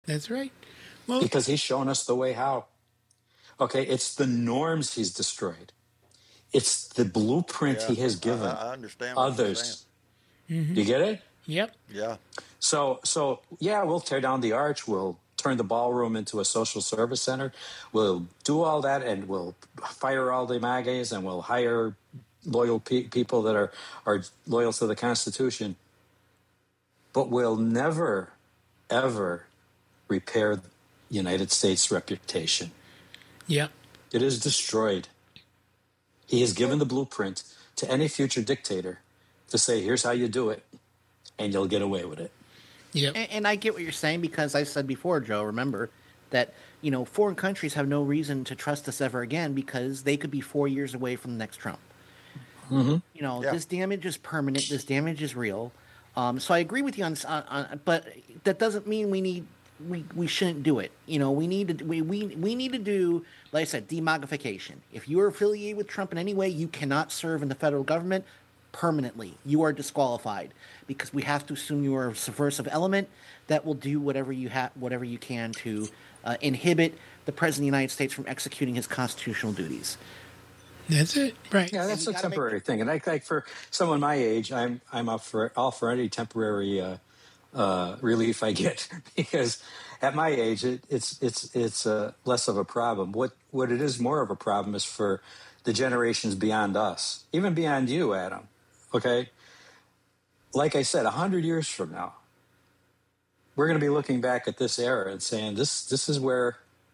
That's right. Well, Because he's shown us the way how. Okay, it's the norms he's destroyed. It's the blueprint he has given I understand what others. you're saying. Do you get it? yep. Yeah. So yeah, we'll tear down the arch. We'll turn the ballroom into a social service center. We'll do all that, and we'll fire all the MAGAs, and we'll hire loyal people that are loyal to the Constitution. But we'll never, ever repair the United States' reputation. Yep. It is destroyed. He has given the blueprint to any future dictator to say, here's how you do it, and you'll get away with it. Yep. And I get what you're saying, because I said before, Joe, remember, that, foreign countries have no reason to trust us ever again, because they could be 4 years away from the next Trump. Mm-hmm. This damage is permanent. This damage is real. So I agree with you on, but that doesn't mean we shouldn't do it. We need to do, like I said, demogrification. If you are affiliated with Trump in any way, you cannot serve in the federal government permanently. You are disqualified, because we have to assume you are a subversive element that will do whatever you can to inhibit the President of the United States from executing his constitutional duties. That's it. Right. Yeah, that's a temporary thing. And like for someone my age, I'm up for any temporary relief I get, because at my age it's less of a problem. What it is more of a problem is for the generations beyond us, even beyond you, Adam. Okay, like I said, 100 years from now, we're going to be looking back at this era and saying this is where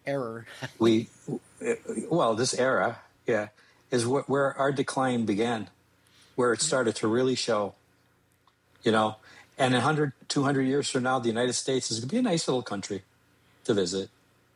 this era, yeah, is where our decline began, where it started to really show. And 100, 200 years from now, the United States is going to be a nice little country to visit,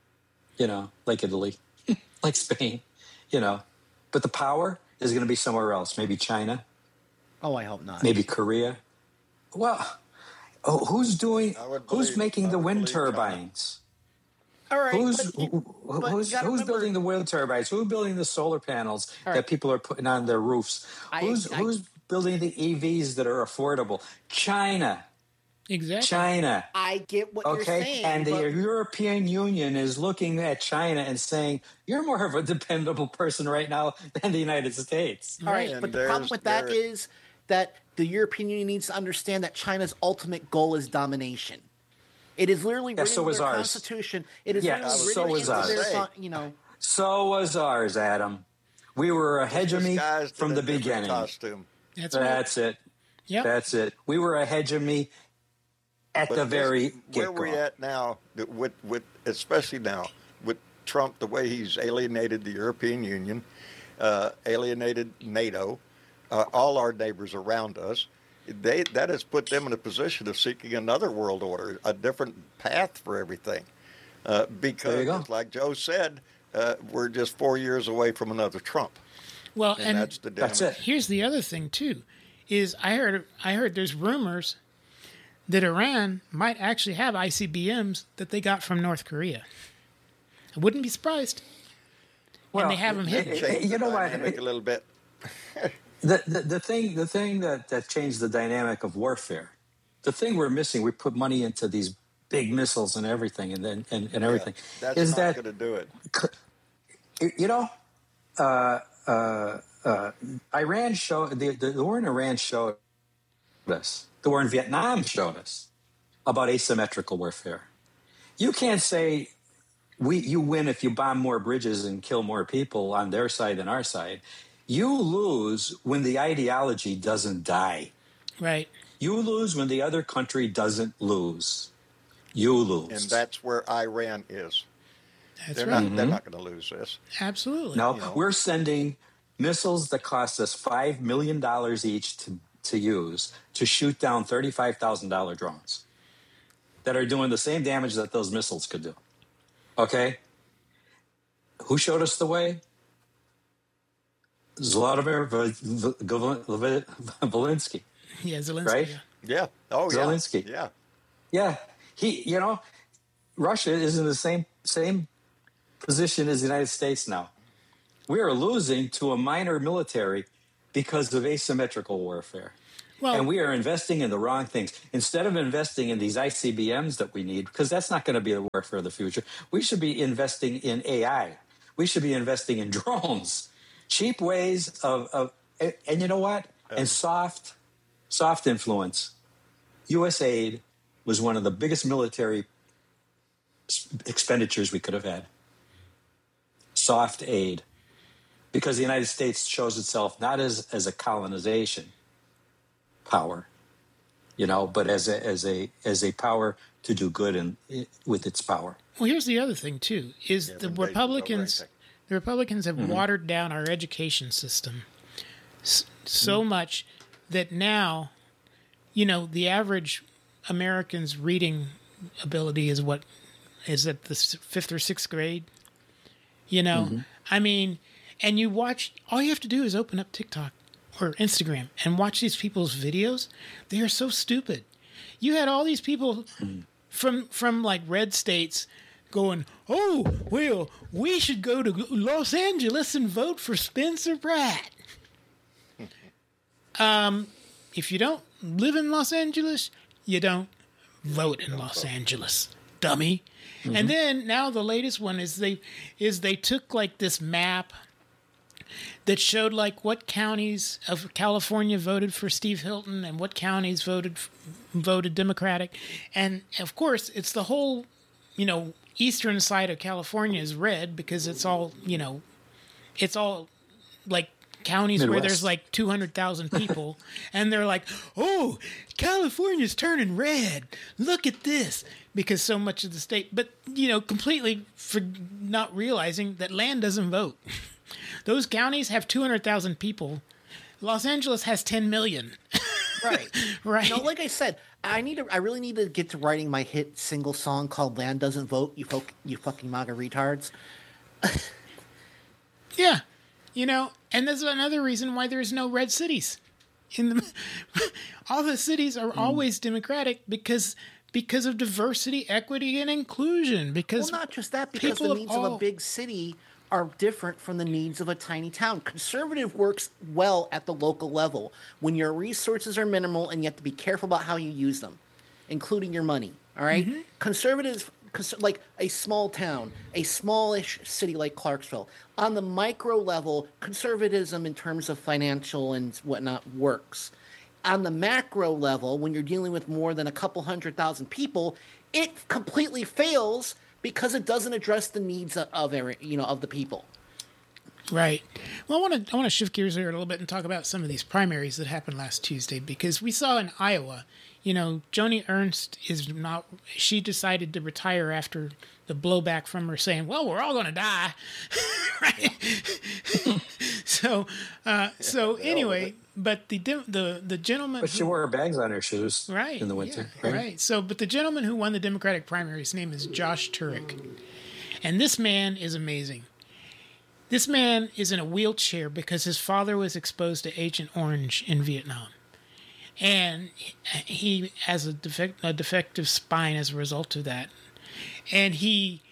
like Italy, like Spain, But the power is going to be somewhere else, maybe China. Oh, I hope not. Maybe Korea. Well, who's making the wind turbines? All right. Who's building the wind turbines? Who's building the solar panels that people are putting on their roofs? Who's building the EVs that are affordable? China. Exactly. China. I get what you're saying. And the European Union is looking at China and saying, you're more of a dependable person right now than the United States. All right, but the problem with that is that the European Union needs to understand that China's ultimate goal is domination. It is literally written in their constitution. It is literally written into their, So was ours, Adam. We were a hegemony from the beginning. Costume. That's it. Yep. That's it. We were a hegemony at the very get-go. Where we're at now, especially now, with Trump, the way he's alienated the European Union, alienated NATO, all our neighbors around us, that has put them in a position of seeking another world order, a different path for everything. Because, like Joe said, we're just 4 years away from another Trump. Well, and that's it. Here's the other thing too, is I heard there's rumors that Iran might actually have ICBMs that they got from North Korea. I wouldn't be surprised. Well, and they have them hidden. You know what? A little bit. The thing that changed the dynamic of warfare, the thing we're missing, we put money into these big missiles and everything, and everything. That's is not going to do it. Iran showed the war in Iran showed us. The war in Vietnam showed us about asymmetrical warfare. You can't say you win if you bomb more bridges and kill more people on their side than our side. You lose when the ideology doesn't die. Right. You lose when the other country doesn't lose. You lose. And that's where Iran is. They're not going to lose this. Absolutely. No, we're sending missiles that cost us $5 million each to use to shoot down $35,000 drones that are doing the same damage that those missiles could do. Okay? Who showed us the way? Vladimir Zelensky. Yeah, Zelensky. Right? Yeah. Oh, yeah. Zelensky. Yeah. Yeah. He, Russia is in the same position as the United States now. We are losing to a minor military because of asymmetrical warfare. Well, and we are investing in the wrong things. Instead of investing in these ICBMs that we need, because that's not going to be the work for the future, we should be investing in AI. We should be investing in drones, cheap ways of and you know what? And soft influence. U.S. aid was one of the biggest military expenditures we could have had. Soft aid. Because the United States shows itself not as a colonization power, but as a power to do good with its power. Well, here's the other thing too: is the Republicans have watered down our education system so much that now, the average American's reading ability is at the 5th or 6th grade. I mean, and you watch. All you have to do is open up TikTok or Instagram and watch these people's videos. They are so stupid. You had all these people from like red states going, "Oh, well, we should go to Los Angeles and vote for Spencer Pratt." If you don't live in Los Angeles, you don't vote in Los Angeles, dummy. Mm-hmm. And then now the latest one is they took like this map that showed like what counties of California voted for Steve Hilton and what counties voted Democratic. And of course, it's the whole, eastern side of California is red because it's all like counties Midwest, where there's like 200,000 people. And they're like, "Oh, California's turning red. Look at this." Because so much of the state, but, completely for not realizing that land doesn't vote. Those counties have 200,000 people. Los Angeles has 10 million. Right. Right. Like I said, I really need to get to writing my hit single song called "Land Doesn't Vote." You fucking MAGA retards. Yeah. And there's another reason why there's no red cities. All the cities are always Democratic because of diversity, equity, and inclusion. Because not just that, because the needs of a big city are different from the needs of a tiny town. Conservative works well at the local level when your resources are minimal and you have to be careful about how you use them, including your money. All right? Mm-hmm. Conservatives, like a small town, a smallish city like Clarksville, on the micro level, conservatism in terms of financial and whatnot works. On the macro level, when you're dealing with more than a couple 100,000 people, it completely fails because it doesn't address the needs of the people. Right. Well, I want to shift gears here a little bit and talk about some of these primaries that happened last Tuesday, because we saw in Iowa, Joni Ernst she decided to retire after the blowback from her saying, "Well, we're all going to die." Right. So anyway, but the gentleman. But she wore her bags on her shoes, right, in the winter, yeah, right? So, but the gentleman who won the Democratic primary, his name is Josh Turek, and this man is amazing. This man is in a wheelchair because his father was exposed to Agent Orange in Vietnam, and he has a defective spine as a result of that, and he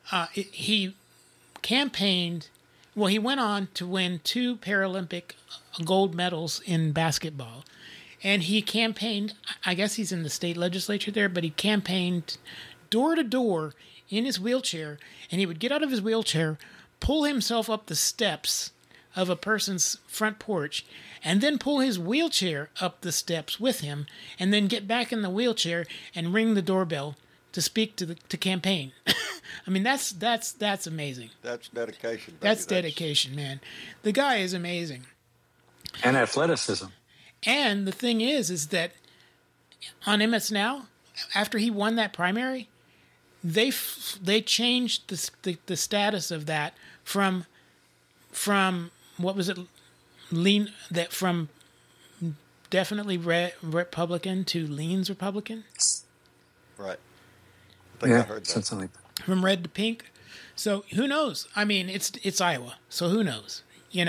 campaigned. Well, he went on to win 2 Paralympic gold medals in basketball. And he campaigned, I guess he's in the state legislature there, but he campaigned door to door in his wheelchair. And he would get out of his wheelchair, pull himself up the steps of a person's front porch, and then pull his wheelchair up the steps with him, and then get back in the wheelchair and ring the doorbell to speak to campaign. I mean, that's amazing. That's dedication. Baby. That's dedication, man. The guy is amazing. And athleticism. And the thing is that on MS Now, after he won that primary, they changed the status of that from what was it? From definitely Republican to leans Republican. Right. I think I heard that. Something like that. From red to pink. So who knows? I mean, it's Iowa, so who knows? It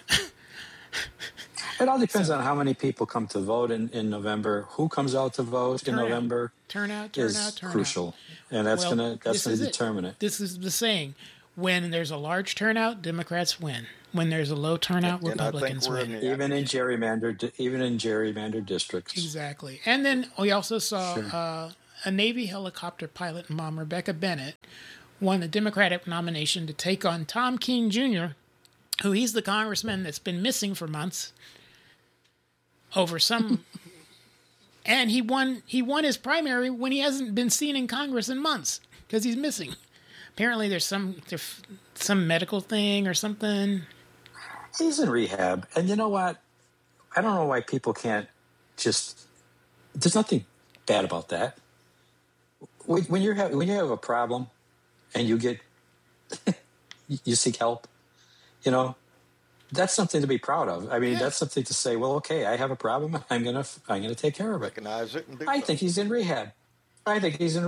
all depends on how many people come to vote in November. Who comes out to vote in November? Turnout is crucial, and that's gonna determine it. This is the saying: when there's a large turnout, Democrats win. When there's a low turnout, And I think Republicans we're win. in the even in gerrymandered districts. Exactly. And then we also saw a Navy helicopter pilot mom, Rebecca Bennett, won the Democratic nomination to take on Tom Keene Jr., who he's the congressman that's been missing for months over some... And he won his primary when he hasn't been seen in Congress in months because he's missing. Apparently there's some medical thing or something. He's in rehab. And you know what? I don't know why people can't just... There's nothing bad about that. When you have a problem and you get... you seek help, that's something to be proud of. I mean, that's something to say, well, okay, I have a problem. I'm gonna take care of it. recognize it and do I something. think he's in rehab. And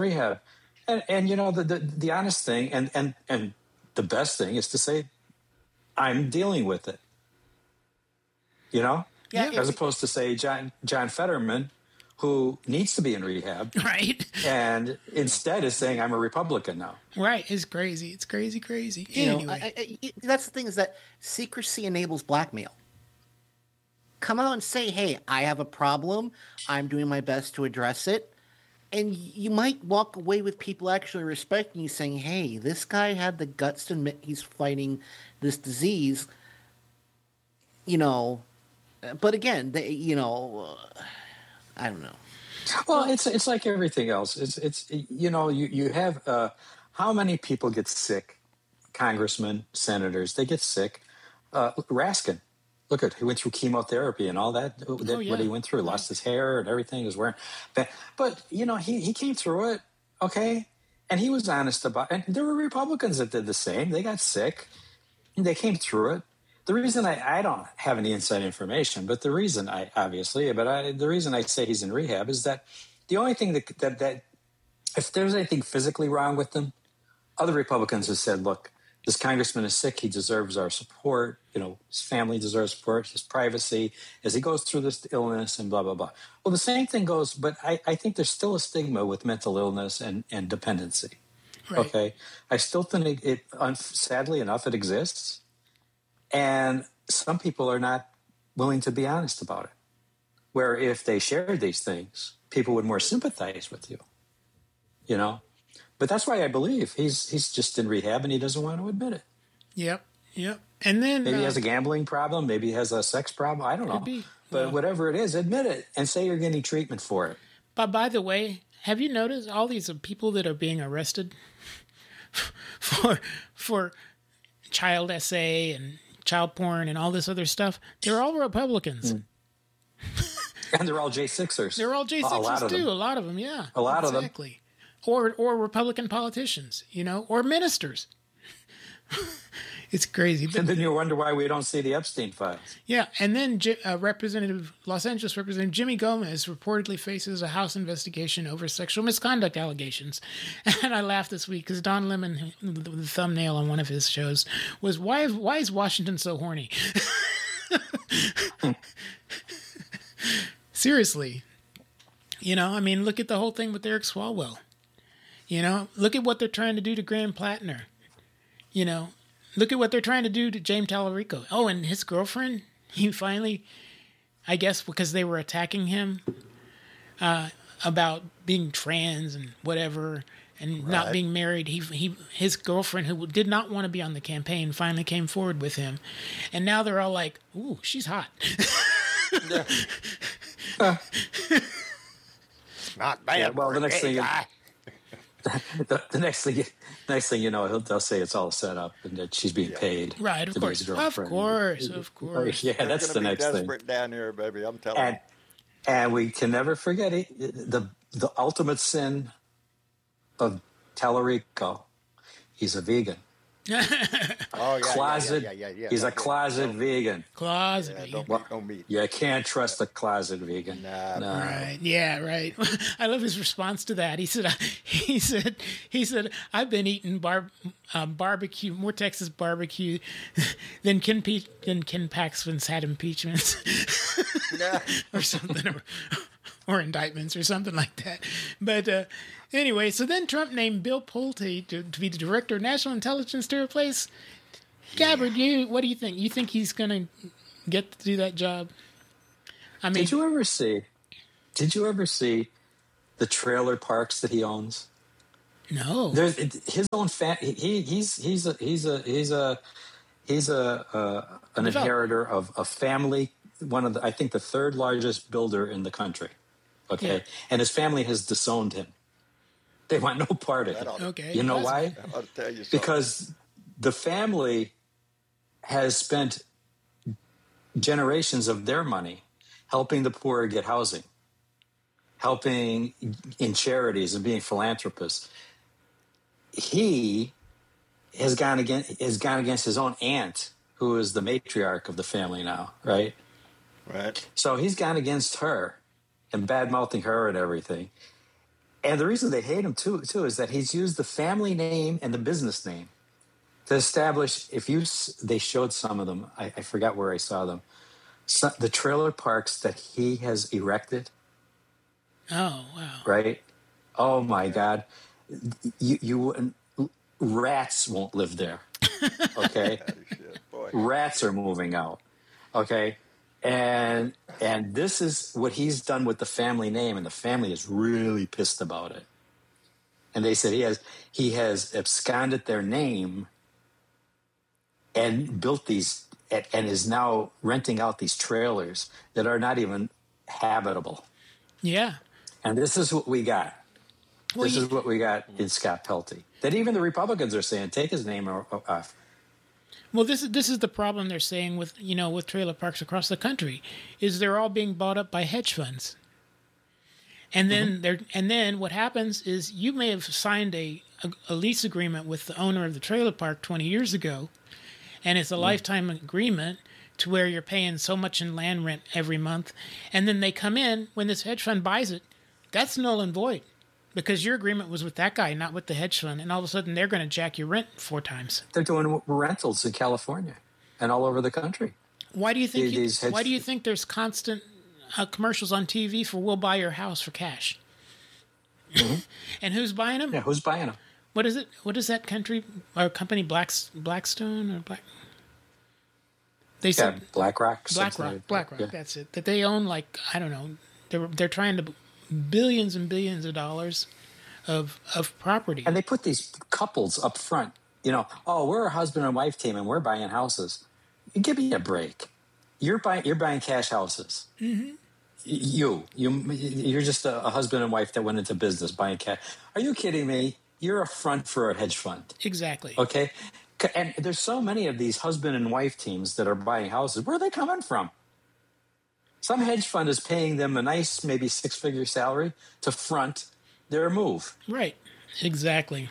the honest thing and the best thing is to say, I'm dealing with it. Yeah. As opposed to say John Fetterman, who needs to be in rehab, Right. and instead is saying I'm a Republican now. Right. It's crazy. It's crazy. You Anyway. know, that's the thing, is that secrecy enables blackmail. Come out and say, hey, I have a problem. I'm doing my best to address it. And you might walk away with people actually respecting you, saying, hey, this guy had the guts to admit he's fighting this disease. But again, I don't know. Well, it's like everything else. You have how many people get sick? Congressmen, senators, they get sick. Raskin, look at, he went through chemotherapy and all that. What he went through, lost his hair and everything. He was wearing, but he came through it, okay, and he was honest about. And there were Republicans that did the same. They got sick, and they came through it. The reason I don't have any inside information, but the reason the reason I say he's in rehab is that the only thing that if there's anything physically wrong with them, other Republicans have said, look, this congressman is sick. He deserves our support. His family deserves support, his privacy as he goes through this illness and blah, blah, blah. Well, the same thing goes, but I think there's still a stigma with mental illness and dependency. Right. Okay. I still think sadly enough, it exists. And some people are not willing to be honest about it. Where if they shared these things, people would more sympathize with you. But that's why I believe he's just in rehab and he doesn't want to admit it. Yep. And then Maybe he has a gambling problem. Maybe he has a sex problem. I don't know. Could be. But whatever it is, admit it and say you're getting treatment for it. But by the way, have you noticed all these people that are being arrested for child essay and child porn and all this other stuff? They're all Republicans. And they're all J6ers. They're all J6ers too. A lot of them, yeah. A lot of them. Exactly. Or Republican politicians, or ministers. It's crazy. But, And then you wonder why we don't see the Epstein files. yeah, and then Los Angeles Representative Jimmy Gomez reportedly faces a House investigation over sexual misconduct allegations. And I laughed this week because Don Lemon, the thumbnail on one of his shows, was, why is Washington so horny? Seriously. Look at the whole thing with Eric Swalwell. Look at what they're trying to do to Graham Plattner. Look at what they're trying to do to James Tallarico. Oh, and his girlfriend, he finally, I guess because they were attacking him about being trans and whatever and not being married, his girlfriend, who did not want to be on the campaign, finally came forward with him. And now they're all like, ooh, she's hot. Not bad. Yeah, well, the next thing, guy. the next thing you know, they'll say it's all set up and that she's being paid. Right, of to be his course. Of girlfriend. course. Yeah, that's the They're next gonna be thing. desperate down here, baby. I'm telling you. And we can never forget it. The ultimate sin of Tallarico. He's a vegan. Oh yeah, Closet. yeah. He's a closet vegan. Closet. Yeah, vegan. don't eat no meat. You can't trust a closet vegan. Nah. No. Right. Yeah. Right. I love his response to that. He said, I've been eating barbecue, more Texas barbecue than Ken Paxton's had impeachments, Nah. or something. or indictments or something like that. But anyway, so then Trump named Bill Pulte to be the director of national intelligence to replace Gabbard. What do you think? You think he's going to get to do that job? I mean, Did you ever see the trailer parks that he owns? no. There's his own he's an inheritor of a family, I think the third largest builder in the country. Okay. Yeah. And his family has disowned him. They want no part of it. Okay. You know why? I'll tell you something. Because the family has spent generations of their money helping the poor get housing, helping in charities and being philanthropists. He has gone against his own aunt, who is the matriarch of the family now, right? Right. So he's gone against her and bad-mouthing her and everything. And the reason they hate him too is that he's used the family name and the business name to establish. They showed some of them. I forgot where I saw them. The trailer parks that he has erected. Oh, wow. Right? Oh my God! You rats won't live there. Okay, Shit, boy. rats are moving out. Okay, and this is what he's done with the family name, and the family is really pissed about it. And they said he has absconded their name and built these and is now renting out these trailers that are not even habitable. Yeah. And this is what we got. Well, This is what we got in Scott Pelty. That even the Republicans are saying, take his name off. Well, this is the problem they're saying with trailer parks across the country, is they're all being bought up by hedge funds. And then what happens is you may have signed a lease agreement with the owner of the trailer park 20 years ago, and it's a lifetime agreement to where you're paying so much in land rent every month, and then they come in when this hedge fund buys it, that's null and void. Because your agreement was with that guy, not with the hedge fund, and all of a sudden they're going to jack your rent 4 times. They're doing rentals in California and all over the country. Why do you think? These hedge- Why do you think there's constant commercials on TV for "We'll buy your house for cash"? And who's buying them? Yeah, who's buying them? What is it? What is that company? Blackstone or Black? They Yeah, said BlackRock. BlackRock. Yeah. That's it. That they own, like, I don't know. They're trying to billions and billions of dollars of property. And they put these couples up front. We're a husband and wife team, and we're buying houses. Give me a break. You're buying cash houses. Mm-hmm. You're just a husband and wife that went into business buying cash. Are you kidding me? You're a front for a hedge fund. Exactly. Okay, and there's so many of these husband and wife teams that are buying houses. Where are they coming from? Some hedge fund is paying them a nice, maybe 6-figure salary to front their move. Right. Exactly.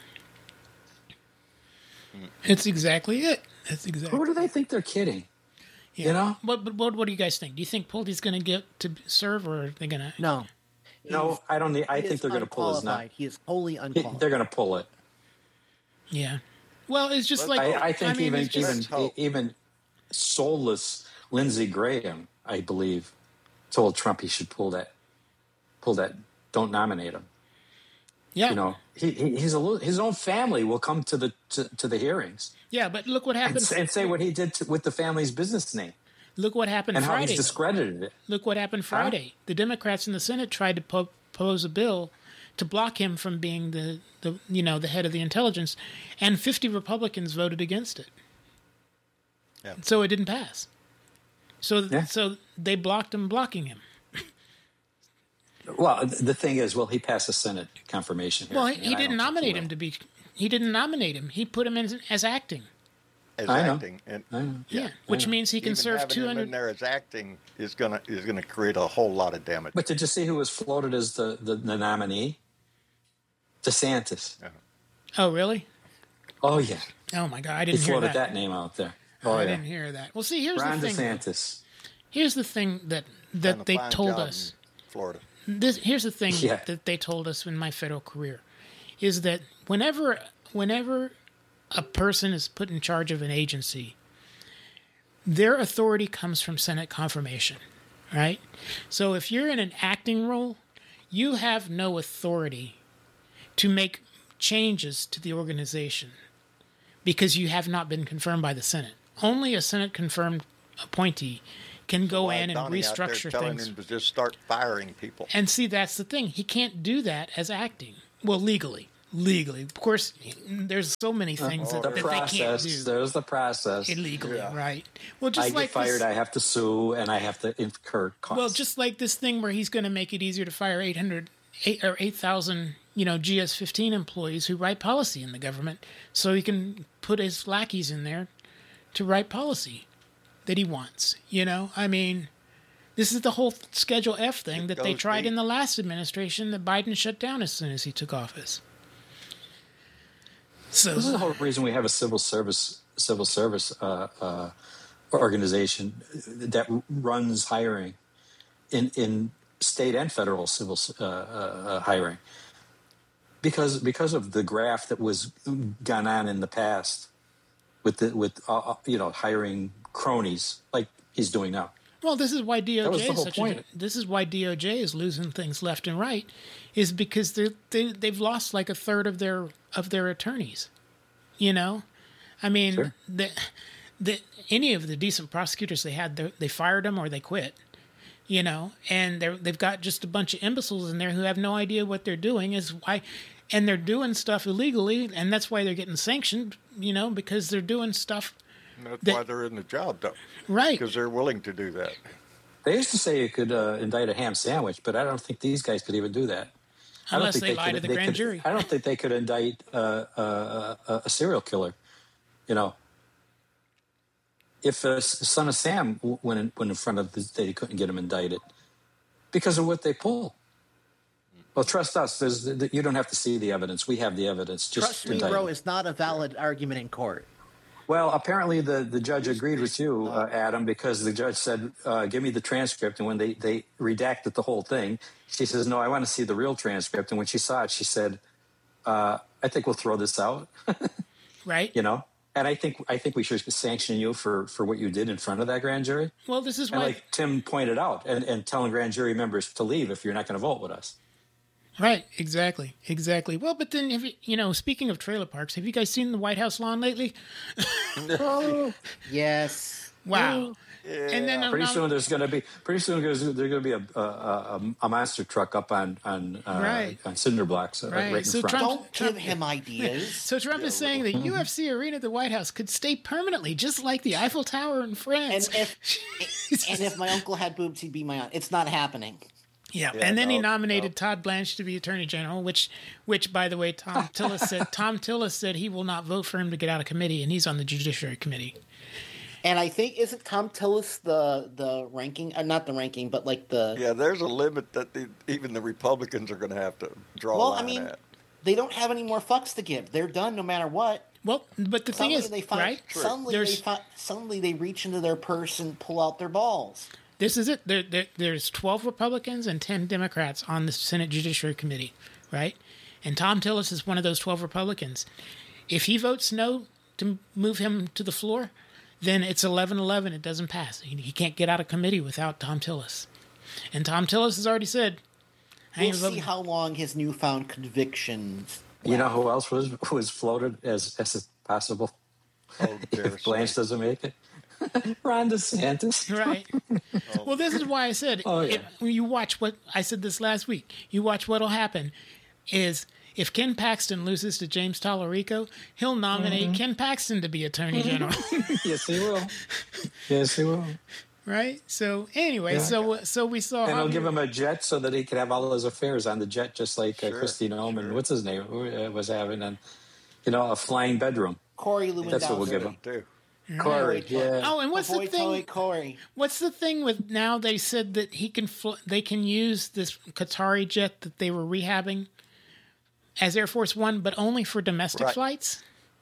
It's exactly it. That's exactly. Who do they think they're kidding? Yeah. You know? What do you guys think? Do you think Pulte's going to get to serve, or are they going to? No. No, I don't. I He think is they're going to pull his unqualified. nut. He is wholly unqualified. They're going to pull it. Yeah. Well, it's just like I think it's just- even soulless Lindsey Graham, I believe, told Trump he should pull that. Don't nominate him. yeah. His own family will come to the hearings Yeah, but look what happened. and say what he did with the family's business name Look what happened and how Friday. he's discredited it. Look what happened Friday. The Democrats in the Senate tried to propose a bill to block him from being the head of the intelligence, and 50 Republicans voted against it. Yeah. So it didn't pass. So Yeah. so they blocked him blocking him. Well, the thing is, he passed the Senate confirmation. Here, Well, and he I didn't don't think nominate will. him to be. He didn't nominate him. He put him in as acting. As I know. acting, and I know. Yeah, which means he can even serve having him 200. in there as acting is gonna create a whole lot of damage. But did you see who was floated as the nominee? DeSantis. Oh, really? Oh yeah, Oh my God, I he didn't hear floated that. that name out there. Oh I yeah, didn't hear that. Well, see, here's Ron the thing. DeSantis. Here's the thing that Done a they fine told job us. in Florida. Here's the thing Yeah. that they told us in my federal career, is that whenever a person is put in charge of an agency, their authority comes from Senate confirmation, right? So if you're in an acting role, you have no authority to make changes to the organization because you have not been confirmed by the Senate. Only a Senate-confirmed appointee can go in and Donnie out there restructure telling things. him to just start firing people. And see, that's the thing. He can't do that as acting. Well, legally. Legally. Of course, there's so many things that, The that they can't process. do There's the process. illegally, right? Well, just I like get fired, this, I have to sue, and I have to incur costs. well, just like this thing where he's going to make it easier to fire 8,000, GS-15 employees who write policy in the government, so he can put his lackeys in there to write policy that he wants. I mean, this is the whole Schedule F thing that they goes tried deep. in the last administration that Biden shut down as soon as he took office. So This is the whole reason we have a civil service organization that runs hiring in state and federal civil hiring, because of the graft that was gone on in the past with hiring cronies like he's doing now. Well, this is why was the DOJ is whole such point. this is why DOJ is losing things left and right, is because they've lost like a third of their attorneys. I mean, Sure. any of the decent prosecutors they had, they fired them or they quit. And they've got just a bunch of imbeciles in there who have no idea what they're doing. And they're doing stuff illegally, and that's why they're getting sanctioned. Because they're doing stuff. And that's that- why they're in the job, though, Right. because they're willing to do that. They used to say you could indict a ham sandwich, but I don't think these guys could even do that. I don't Unless think they lie to the grand jury. I don't think they could indict a serial killer. If a son of Sam went in front of they couldn't get him indicted because of what they pull. Well, trust us. You don't have to see the evidence. We have the evidence. Just Trust me, indict bro, him. it's not a valid argument in court. Well, apparently the judge agreed with you, Adam, because the judge said, give me the transcript. And when they redacted the whole thing, she says, no, I want to see the real transcript. And when she saw it, she said, I think we'll throw this out, Right. And I think we should sanction you for what you did in front of that grand jury. Well, this is And why. like Tim pointed out, and telling grand jury members to leave if you're not going to vote with us. Right, exactly. Well, but then, speaking of trailer parks, have you guys seen the White House lawn lately? Yes. Wow. And then Pretty soon there's going to be a monster truck up on Right. on cinder blocks right in So front. Trump- Don't give him ideas. So Trump is saying the UFC arena at the White House could stay permanently, just like the Eiffel Tower in France. And if my uncle had boobs, he'd be my aunt. It's not happening. Yeah, and then he no, nominated Todd Blanche to be Attorney General, which, by the way, Tom Tillis said he will not vote for him to get out of committee, and he's on the Judiciary Committee. And I think, isn't Tom Tillis the ranking? Not the ranking, but like the. Yeah, there's a limit that even the Republicans are going to have to draw a Well, line I mean, at. they don't have any more fucks to give. They're done no matter what. Well, but the thing is, right? Suddenly they reach into their purse and pull out their balls. This is it. There's 12 Republicans and 10 Democrats on the Senate Judiciary Committee, right? And Tom Tillis is one of those 12 Republicans. If he votes no to move him to the floor, then it's 11-11. It doesn't pass. He can't get out of committee without Tom Tillis. And Tom Tillis has already said, I We'll ain't see voting. how long his newfound convictions. You know who else was floated as a possible Oh, dear if Blanche sake. doesn't make it? Ron DeSantis. Right. Well, this is why I said, when you watch what I said this last week, you watch what'll happen is if Ken Paxton loses to James Tallarico, he'll nominate Ken Paxton to be Attorney General. Yes, he will. Yes, he will. Right? So, anyway, so we saw. And he'll Javier- give him a jet so that he can have all his affairs on the jet, just like Christine Oman, what's his name, was having, and a flying bedroom. Corey Lewandowski. That's what we'll give him. Too. Corey, yeah. Oh, and what's the thing? Corey. What's the thing with now? They said that they can use this Qatari jet that they were rehabbing as Air Force One, but only for domestic Right. flights.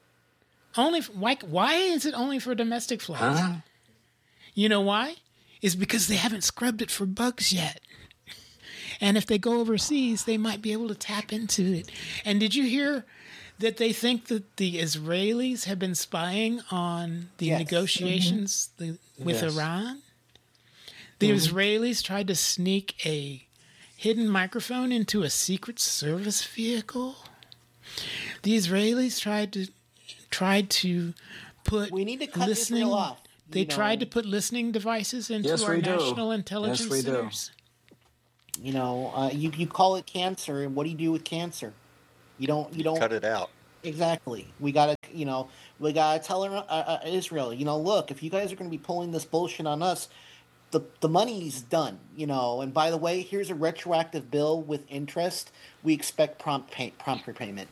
Why is it only for domestic flights? Huh? You know why? Is because they haven't scrubbed it for bugs yet. And if they go overseas, they might be able to tap into it. And did you hear that they think that the Israelis have been spying on the Yes. negotiations with Yes. Iran? The Israelis tried to sneak a hidden microphone into a Secret Service vehicle? The Israelis tried to put We need to cut listening. Israel off. They tried to put listening devices into Yes, our we do. national intelligence Yes, we do. centers. You call it cancer, and what do you do with cancer? You don't Cut it out. exactly. We gotta tell Israel. Look, if you guys are going to be pulling this bullshit on us, the money's done. And by the way, here's a retroactive bill with interest. We expect prompt repayment.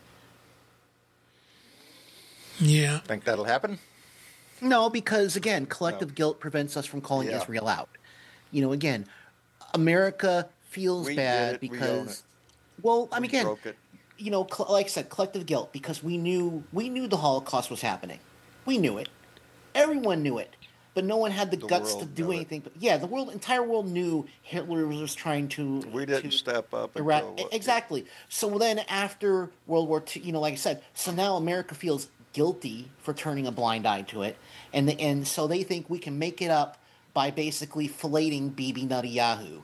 Yeah. Think that'll happen? No, because again, collective guilt prevents us from calling Yeah. Israel out. Again, America feels We bad did it. We own because, it. well, We again, broke it. like I said, collective guilt because we knew the Holocaust was happening. We knew it. Everyone knew it, but no one had the guts to world do knew it. anything. But yeah, the entire world knew Hitler was trying to. We didn't step up. Iraq, until- exactly. So then, after World War II, like I said, so now America feels guilty for turning a blind eye to it, and so they think we can make it up by basically filleting Bibi Netanyahu.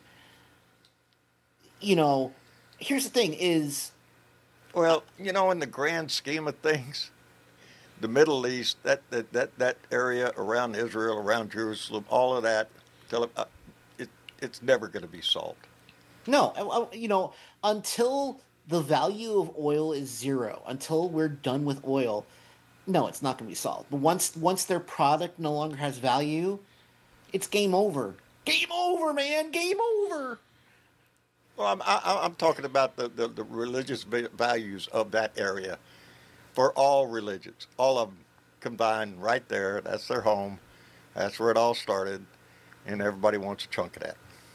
Here's the thing: is Well, in the grand scheme of things, the Middle East, that area around Israel, around Jerusalem, all of that, it's never going to be solved. no, until the value of oil is zero, until we're done with oil, no, it's not going to be solved. But once their product no longer has value, it's game over. Game over, man. Game over. Well, I'm talking about the religious values of that area for all religions, all of them combined right there. That's their home. That's where it all started, and everybody wants a chunk of that.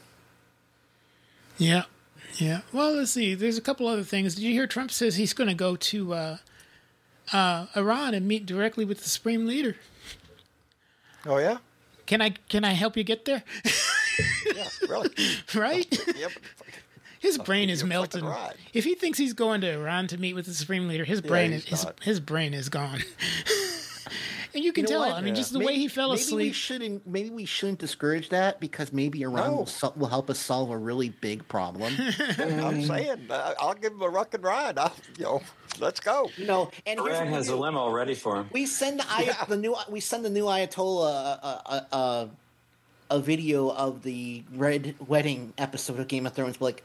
Yeah. Yeah. Well, let's see. There's a couple other things. Did you hear Trump says he's going to go to Iran and meet directly with the Supreme Leader? Oh yeah, Can I help you get there? yeah, really. Right? Yeah, His brain is you're melting. fucking right. If he thinks he's going to Iran to meet with the Supreme Leader, his brain is his brain is gone. And you can You know tell. what? I mean, just the way he fell asleep. Maybe we shouldn't discourage that because maybe Iran No. will help us solve a really big problem. I'm saying I'll give him a ruck and ride. Let's go. And here's Iran what we has a do. limo ready for him. We send the new Ayatollah a video of the Red Wedding episode of Game of Thrones. Like,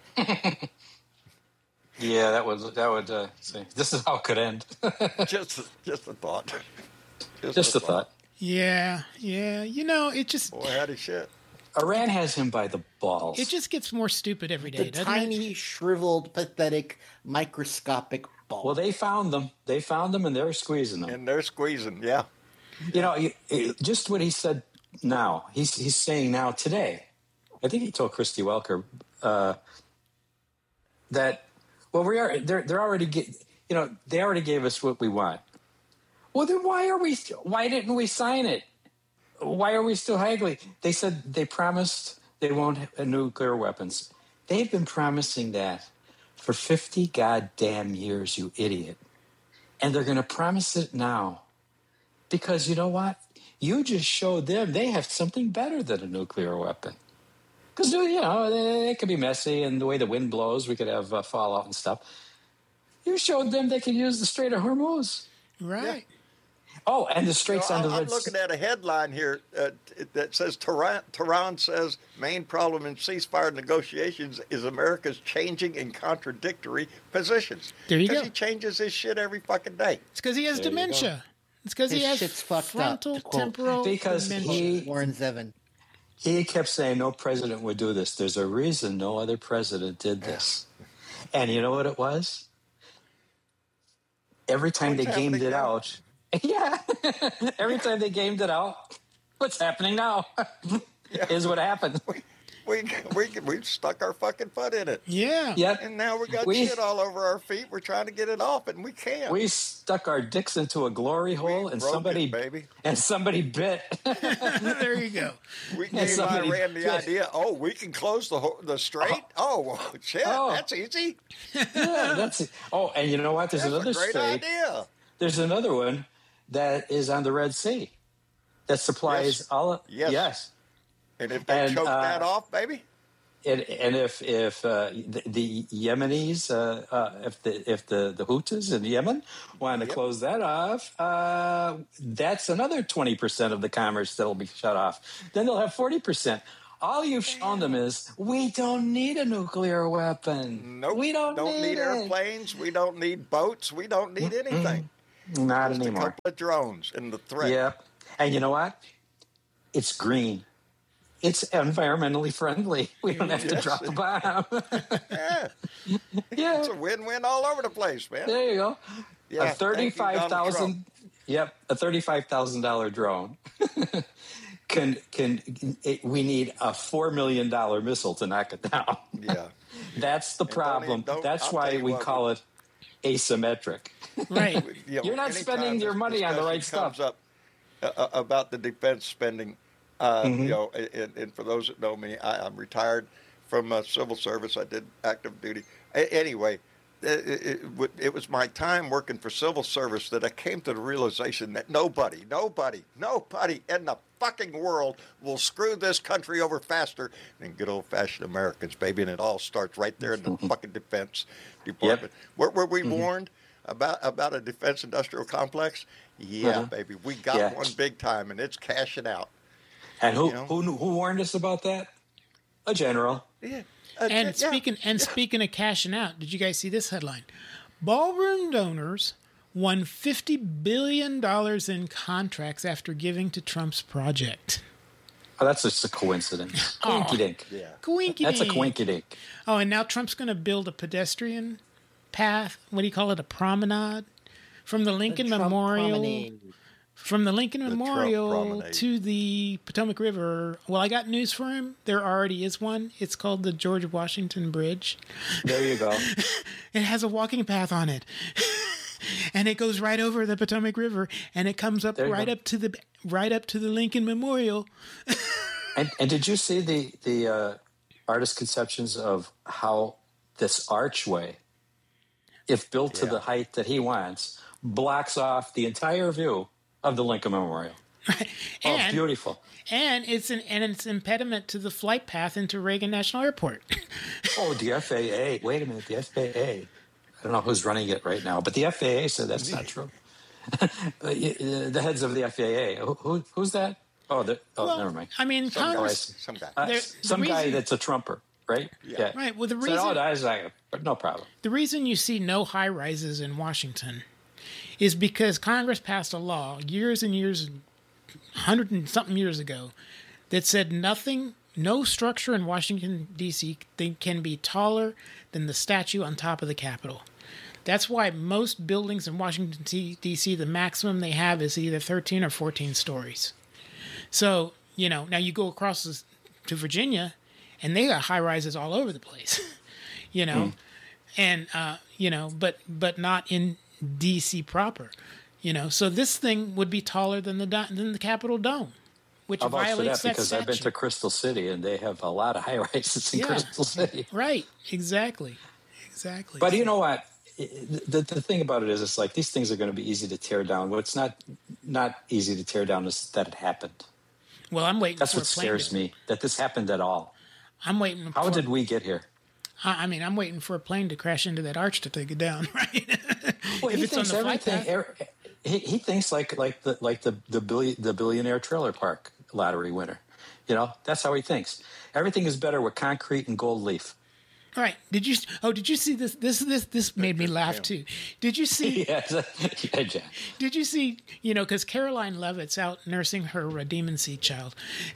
Yeah, that would say this is how it could end. Just a thought. Just a thought. Yeah, yeah. It just Boy, howdy shit. Iran has him by the balls. gets more stupid every day, the doesn't tiny, shriveled, pathetic, microscopic ball. Well, they found them. And they're squeezing them. And they're squeezing, yeah. Just what he said now. He's saying now today. I think he told Christy Welker that they're already they already gave us what we want. Well, then why didn't we sign it? Why are we still haggling? They said they promised they won't have nuclear weapons. They've been promising that for 50 goddamn years, you idiot. And they're going to promise it now. Because you know what? You just showed them they have something better than a nuclear weapon. Because, it could be messy, and the way the wind blows, we could have fallout and stuff. You showed them they could use the Strait of Hormuz. right? Oh, and the Straits on the I'm Red Sea. looking at a headline here that says Tehran says main problem in ceasefire negotiations is America's changing and contradictory positions. There you go. Because he changes his shit every fucking day. It's because he has There you go. dementia. It's because he His has shit's fucked up, frontal to quote. temporal Because dementia. Warren Zevon. He kept saying no president would do this. There's a reason no other president did this. And you know what it was? Every time What's they gamed happening it now? out. Yeah. Every time they gamed it out, what's happening now is what happened. We stuck our fucking foot in it. Yeah. Yep. And now we got We- shit all over our feet. We're trying to get it off, and we can't. We stuck our dicks into a glory hole, and broke somebody it, baby. bit. There you go. We gave somebody- Iran the idea, we can close the strait? Well, shit, Oh. that's easy. Yeah, that's it. Oh, and you know what? There's That's another a great strait. idea. There's another one that is on the Red Sea that supplies Yes. all. Yes. Yes. And if they And, choke that off, baby, And if the Yemenis, if the Houthis in Yemen want to close that off, that's another 20% of the commerce that'll be shut off. Then they'll have 40%. All you've shown them is we don't need a nuclear weapon. Nope. We don't need it. airplanes. We don't need boats. We don't need anything. Not Just anymore. A couple of drones and the threat. Yep. And you know what? It's green. It's environmentally friendly. We don't have to drop a bomb. Yeah. Yeah. It's a win-win all over the place, man. There you go. Yeah, A $35,000. Yep, a $35,000 drone. We need a $4 million missile to knock it down. Yeah. That's the problem. That's I'll why tell you we what, call it asymmetric. Right. You're not spending your money on the right stuff. Comes up about the defense spending. You know, and for those that know me, I'm retired from civil service. I did active duty. Anyway, it was my time working for civil service that I came to the realization that nobody in the fucking world will screw this country over faster than good old-fashioned Americans, baby. And it all starts right there in the fucking defense department. Yep. Were we warned about a defense industrial complex? Yeah, baby. We got one big time, and it's cashing out. And who warned us about that? A general. Yeah. Speaking of cashing out, did you guys see this headline? Ballroom donors won $50 billion in contracts after giving to Trump's project. Oh, that's just a coincidence. Coinky-dink. Yeah. Coinky-dink. That's a coinky-dink. Oh, and now Trump's going to build a pedestrian path. What do you call it? A promenade from the Lincoln Memorial. Promenade. From the Lincoln Trump Memorial promenade. to the Potomac River. Well, I got news for him. There already is one. It's called the George Washington Bridge. There you go. It has a walking path on it. And it goes right over the Potomac River, and it comes up right up to the Lincoln Memorial. And did you see the artist conceptions of how this archway, if built to the height that he wants, blocks off the entire view of the Lincoln Memorial? And, beautiful. And it's an impediment to the flight path into Reagan National Airport. Oh, the FAA. Wait a minute, the FAA. I don't know who's running it right now, but the FAA said that's not true. The heads of the FAA. Who's that? Never mind. I mean, Some Congress. guy That's a Trumper, right? Yeah. Right. Well, the Said, reason. that's no problem. The reason you see no high rises in Washington is because Congress passed a law years and years, 100 and something years ago, that said no structure in Washington, D.C. can be taller than the statue on top of the Capitol. That's why most buildings in Washington, D.C., the maximum they have is either 13 or 14 stories. So, now you go across to Virginia, and they got high rises all over the place, and but not in D.C. proper, So this thing would be taller than the Capitol Dome, which violates that because statute. I've been to Crystal City, and they have a lot of high rises in Crystal City. Right? Exactly. But you know what? The thing about it is, it's like these things are going to be easy to tear down. What's not easy to tear down is that it happened. Well, I'm waiting. That's for what scares me, that this happened at all. I'm waiting. How did we get here? I mean, I'm waiting for a plane to crash into that arch to take it down, right? Well, if he it's on thinks the flight everything. path. He thinks like the billionaire trailer park lottery winner. That's how he thinks. Everything is better with concrete and gold leaf. Right. Did you see this? This made me laugh too. Did you see? Yeah, Jack. Did you see? Because Caroline Leavitt's out nursing her demon seed child,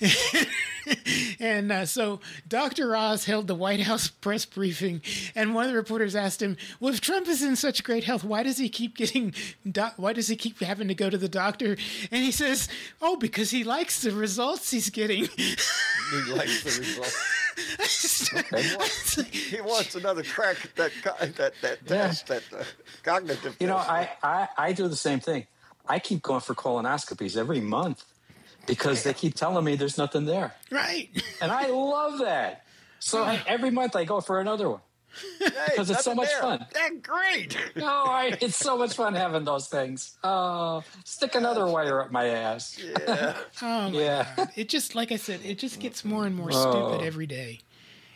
and so Dr. Oz held the White House press briefing, and one of the reporters asked him, "Well, if Trump is in such great health, why does he keep having to go to the doctor?" And he says, "Oh, because he likes the results he's getting." He likes the results. Okay. He wants another crack at that test, that cognitive test. I do the same thing. I keep going for colonoscopies every month because they keep telling me there's nothing there. Right. And I love that. So every month I go for another one. Because it's so much fun. That's great. It's so much fun having those things. Oh, stick another wire up my ass. Yeah. Oh my God. It just, like I said, it just gets more and more stupid every day.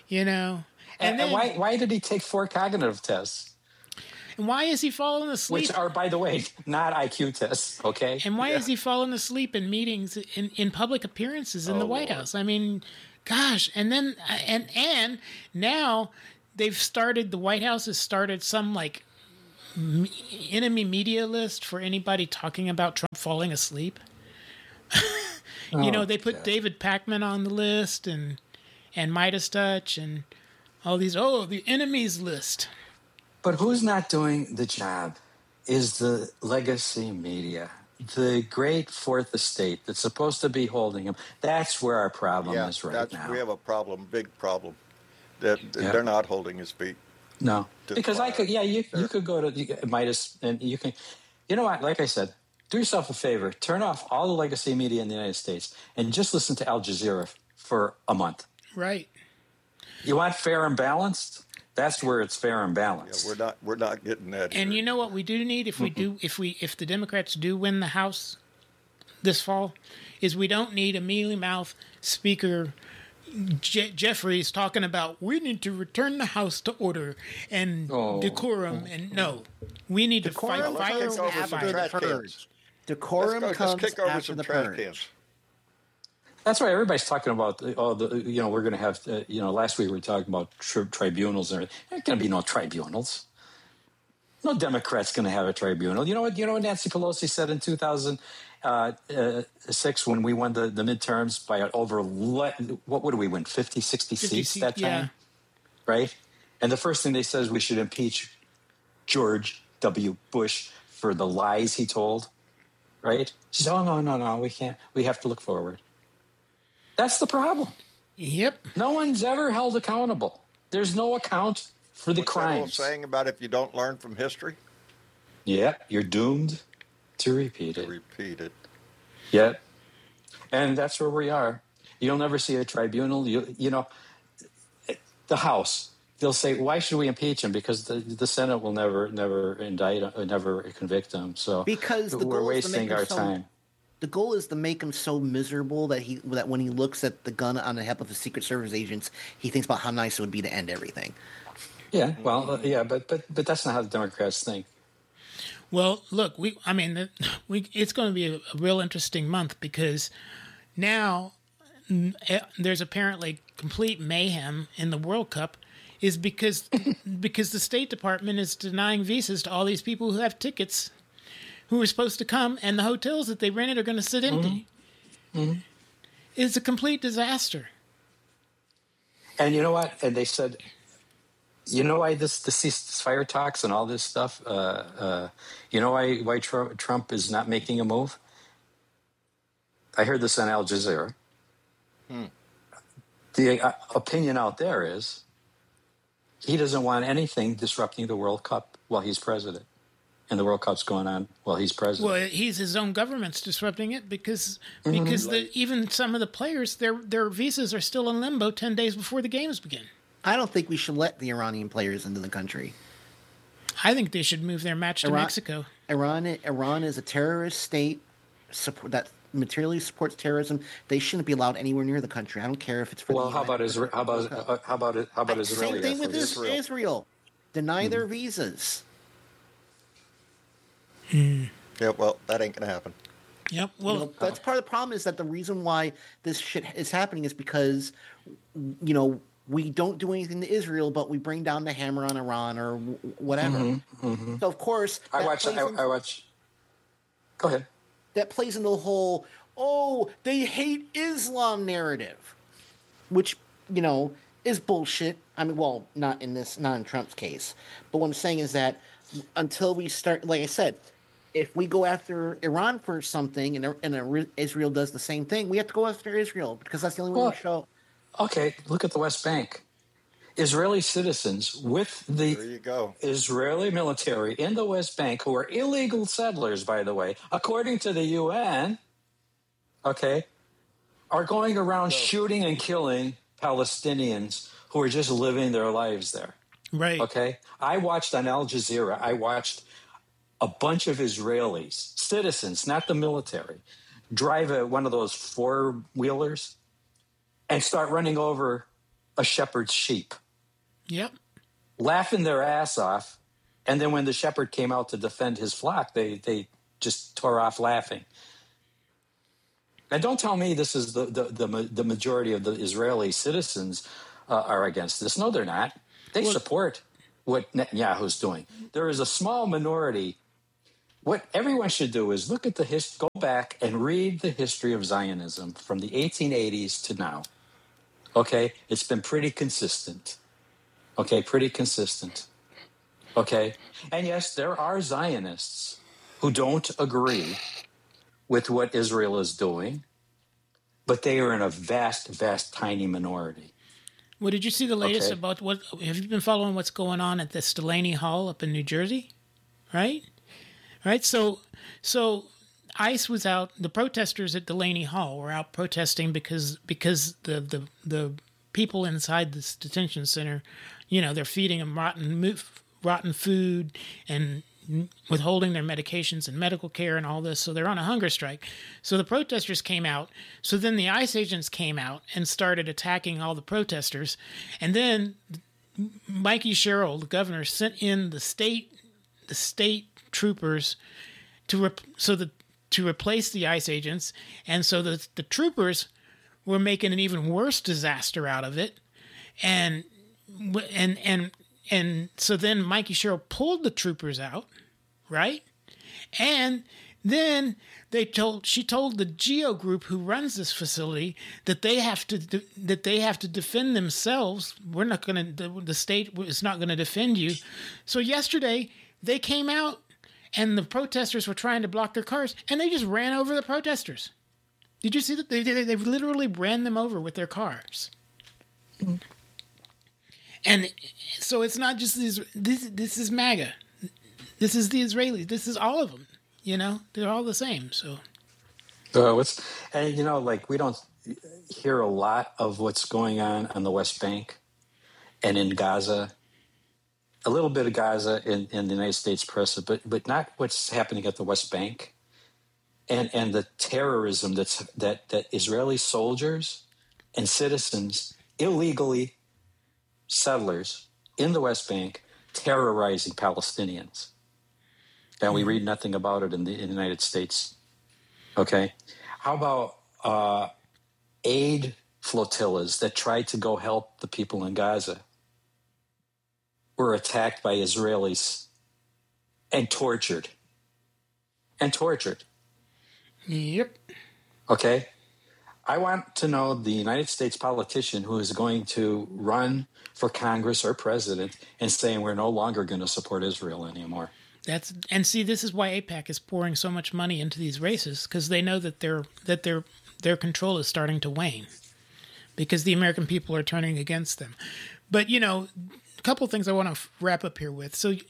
you know. And then, why did he take 4 cognitive tests? And why is he falling asleep? Which are, by the way, not IQ tests, okay? And why is he falling asleep in meetings, in public appearances in the White House? I mean, gosh. And then, and now they've started, the White House has started some like enemy media list for anybody talking about Trump falling asleep. You know, they put David Pakman on the list and Midas Touch and all these, the enemies list. But who's not doing the job is the legacy media, the great fourth estate that's supposed to be holding him. That's where our problem is right now. We have a problem, big problem, that they're not holding his feet. No, because you could go to Midas and you can, you know what, like I said, do yourself a favor, turn off all the legacy media in the United States and just listen to Al Jazeera for a month. Right. You want fair and balanced? That's where it's fair and balanced. Yeah, we're not getting that. And you know what we do need if the Democrats do win the House this fall, is we don't need a mealy mouth Speaker Jeffries talking about we need to return the House to order and decorum, and no, we need to fight fire over fire. Decorum comes after the purge. That's why everybody's talking about, we're going to have, last week we were talking about tribunals and everything. There ain't going to be no tribunals. No Democrat's going to have a tribunal. You know what Nancy Pelosi said in 2006 when we won the midterms by what would we win, 50, 60 seats that time? Yeah. Right? And the first thing they said is we should impeach George W. Bush for the lies he told. Right? She said, no, we can't. We have to look forward. That's the problem. Yep. No one's ever held accountable. There's no account for the crimes. What's that old saying about if you don't learn from history? Yeah, you're doomed to repeat it. Yep. And that's where we are. You'll never see a tribunal. The House, they'll say, why should we impeach him? Because the Senate will never indict, never convict him. So because we're wasting our time. The goal is to make him so miserable that when he looks at the gun on the head of the Secret Service agents, he thinks about how nice it would be to end everything. Yeah, well, but that's not how the Democrats think. Well, look, it's going to be a real interesting month because now there's apparently complete mayhem in the World Cup, is because the State Department is denying visas to all these people who have tickets, who are supposed to come, and the hotels that they rented are going to sit empty. Mm-hmm. It's a complete disaster. And you know what? And they said, you know why the ceasefire talks and all this stuff? You know why Trump is not making a move? I heard this on Al Jazeera. The opinion out there is he doesn't want anything disrupting the World Cup while he's president. And the World Cup's going on while he's president. Well, his own government's disrupting it because even some of the players, their visas are still in limbo 10 days before the games begin. I don't think we should let the Iranian players into the country. I think they should move their match to Mexico. Iran is a terrorist state that materially supports terrorism. They shouldn't be allowed anywhere near the country. I don't care if it's for. Well, how about Israel? How about Israel? Same thing with Israel. Deny their visas. Yeah, well, that ain't going to happen. Yep. Well, that's part of the problem is that the reason why this shit is happening is because, we don't do anything to Israel, but we bring down the hammer on Iran or whatever. So, of course, I watch. Go ahead. That plays into the whole, they hate Islam narrative, which, is bullshit. I mean, well, not in Trump's case. But what I'm saying is that until we start, like I said, if we go after Iran for something and Israel does the same thing, we have to go after Israel because that's the only way we show. Okay, look at the West Bank. Israeli citizens with the Israeli military in the West Bank, who are illegal settlers, by the way, according to the UN, are going around shooting and killing Palestinians who are just living their lives there. Right. Okay? I watched on Al Jazeera, a bunch of Israelis, citizens, not the military, drive one of those four-wheelers and start running over a shepherd's sheep, Yep. laughing their ass off. And then when the shepherd came out to defend his flock, they just tore off laughing. Now, don't tell me this is the majority of the Israeli citizens are against this. No, they're not. They support what Netanyahu's doing. There is a small minority. What everyone should do is look at go back and read the history of Zionism from the 1880s to now. Okay? It's been pretty consistent. Okay? Pretty consistent. Okay? And yes, there are Zionists who don't agree with what Israel is doing, but they are in a vast, vast, tiny minority. Well, did you see the latest Okay. about what? Have you been following what's going on at this Delaney Hall up in New Jersey? Right? So ICE was out. The protesters at Delaney Hall were out protesting because the people inside this detention center, they're feeding them rotten food and withholding their medications and medical care and all this. So they're on a hunger strike. So the protesters came out. So then the ICE agents came out and started attacking all the protesters. And then Mikey Sherrill, the governor, sent in the state troopers to replace the ICE agents. And so the troopers were making an even worse disaster out of it. And so then Mikey Sherrill pulled the troopers out, right? And then she told the GEO group who runs this facility that they have to defend themselves. The state is not going to defend you. So yesterday they came out and the protesters were trying to block their cars and they just ran over the protesters. Did you see that? They literally ran them over with their cars. And so it's not just this is MAGA. This is the Israelis. This is all of them. They're all the same. So, we don't hear a lot of what's going on the West Bank and in Gaza. A little bit of Gaza in the United States press, but not what's happening at the West Bank and the terrorism that Israeli soldiers and citizens illegally settlers in the West Bank terrorizing Palestinians. And we read nothing about it in the United States. Okay? How about aid flotillas that tried to go help the people in Gaza were attacked by Israelis and tortured. Yep. Okay? I want to know the United States politician who is going to run for Congress or president and saying we're no longer going to support Israel anymore. This is why AIPAC is pouring so much money into these races, because they know that their control is starting to wane because the American people are turning against them. But a couple of things I want to wrap up here with. So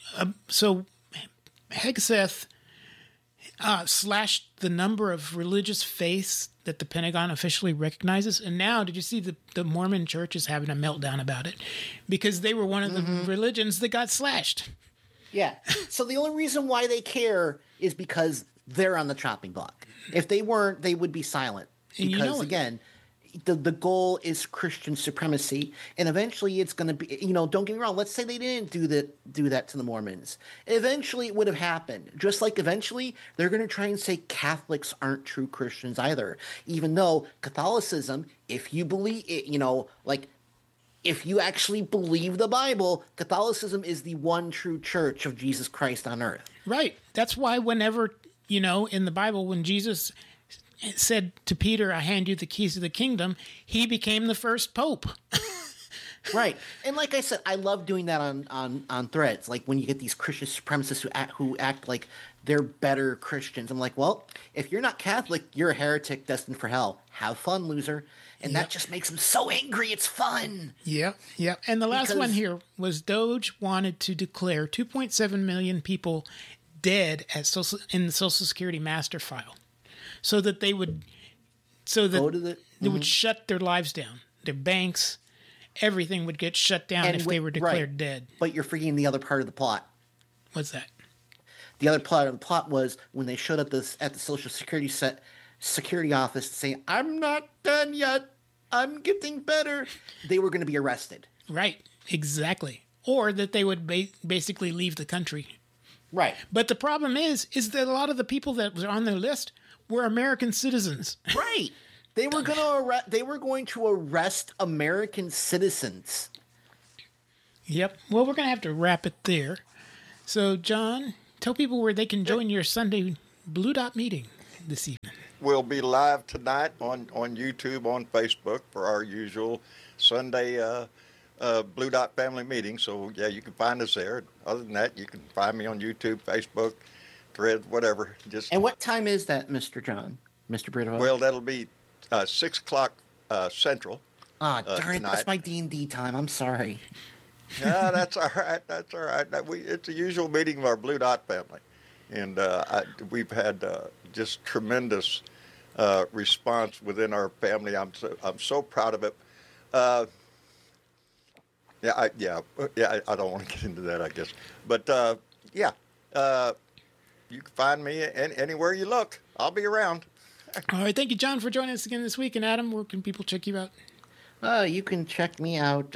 Hegseth slashed the number of religious faiths that the Pentagon officially recognizes. And now, did you see the Mormon Church is having a meltdown about it because they were one of the religions that got slashed. Yeah. So the only reason why they care is because they're on the chopping block. If they weren't, they would be silent. Because again, the goal is Christian supremacy, and eventually it's going to be. Don't get me wrong. Let's say they didn't do that to the Mormons. Eventually, it would have happened. Just like eventually, they're going to try and say Catholics aren't true Christians either. Even though Catholicism, if you believe it, if you actually believe the Bible, Catholicism is the one true church of Jesus Christ on earth. Right. That's why whenever, in the Bible, when Jesus said to Peter, I hand you the keys of the kingdom, he became the first pope. Right. And like I said, I love doing that on threads. Like when you get these Christian supremacists who act like they're better Christians. I'm like, well, if you're not Catholic, you're a heretic destined for hell. Have fun, loser. And that just makes them so angry. It's fun. Yeah. And the last one here was Doge wanted to declare 2.7 million people dead in the Social Security master file, so that they would would shut their lives down. Their banks, everything would get shut down if they were declared dead. But you're forgetting the other part of the plot. What's that? The other part of the plot was when they showed up at the Social Security office saying, "I'm not done yet." I'm getting better. They were going to be arrested. Right, exactly. Or that they would basically leave the country. Right. But the problem is that a lot of the people that were on their list were American citizens. Right. They were going to arrest American citizens. Yep. Well, we're going to have to wrap it there. So, John, tell people where they can join your Sunday Blue Dot meeting this evening. We'll be live tonight on YouTube, on Facebook for our usual Sunday Blue Dot family meeting. So, yeah, you can find us there. Other than that, you can find me on YouTube, Facebook, Threads, whatever. And what time is that, Mr. John? Mr. Brito? Well, that'll be 6 o'clock Central. Ah, darn it. Tonight. That's my D&D time. I'm sorry. Yeah, that's all right. That's all right. It's a usual meeting of our Blue Dot family. And we've had just tremendous response within our family. I'm so proud of it. I don't want to get into that, I guess. But you can find me anywhere you look. I'll be around. All right. Thank you, John, for joining us again this week. And Adam, where can people check you out? You can check me out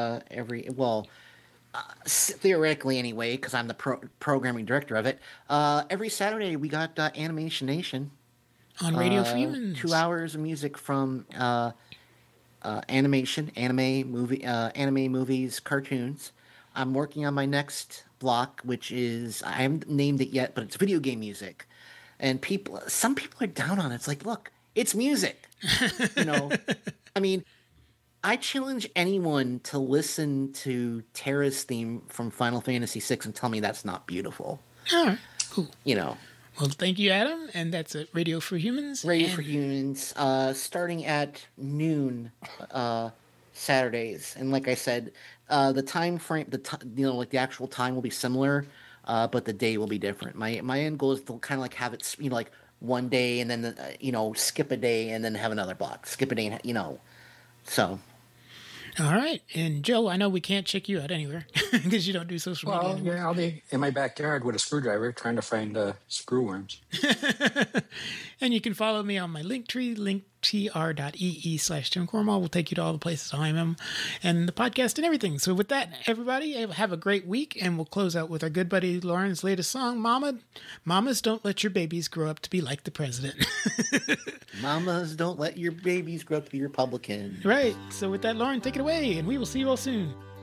theoretically anyway, because I'm the programming director of it. Every Saturday we got Animation Nation on Radio for Humans. 2 hours of music from animation, anime, movies, cartoons. I'm working on my next block, which is, I haven't named it yet, but it's video game music. And some people are down on it. It's like, look, it's music. I mean, I challenge anyone to listen to Terra's theme from Final Fantasy VI and tell me that's not beautiful. All right, cool. Well, thank you, Adam. And that's at Radio for Humans. Radio for Humans, starting at noon Saturdays. And like I said, the time frame, like the actual time will be similar, but the day will be different. My end goal is to kind of like have it, like one day and then, skip a day and then have another block. Skip a day, and, so. All right. And Joe, I know we can't check you out anywhere because you don't do social media anymore. Yeah, I'll be in my backyard with a screwdriver trying to find screw worms. And you can follow me on my Linktree, linktr.ee/Tim Cornwall will take you to all the places I am and the podcast and everything. So with that, everybody, have a great week. And we'll close out with our good buddy Lauren's latest song, Mamas Don't Let Your Babies Grow Up to Be Like the President. Mamas don't let your babies grow up to be Republican. Right. So with that, Lauren, take it away, and we will see you all soon.